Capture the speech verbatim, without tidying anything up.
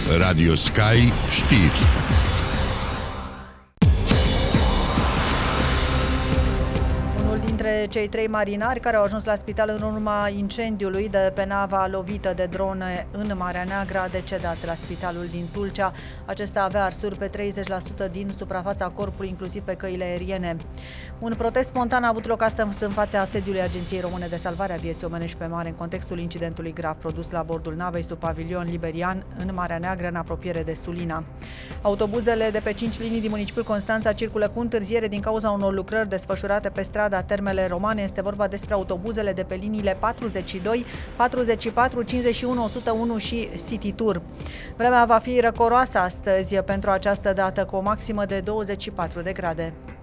Radio Sky Știri. Dintre cei trei marinari care au ajuns la spital în urma incendiului de pe nava lovită de drone în Marea Neagră a decedat la spitalul din Tulcea. Acesta avea arsuri pe treizeci la sută din suprafața corpului, inclusiv pe căile aeriene. Un protest spontan a avut loc astăzi în fața sediului Agenției Române de Salvare a Vieții Omenești pe Mare în contextul incidentului grav produs la bordul navei sub pavilion liberian în Marea Neagră, în apropiere de Sulina. Autobuzele de pe cinci linii din municipiul Constanța circulă cu întârziere din cauza unor lucrări desfășurate pe strada Termele Romane. Este vorba despre autobuzele de pe liniile patruzeci și doi, patruzeci și patru, cincizeci și unu, o sută unu și City Tour. Vremea va fi răcoroasă astăzi pentru această dată, cu o maximă de douăzeci și patru de grade.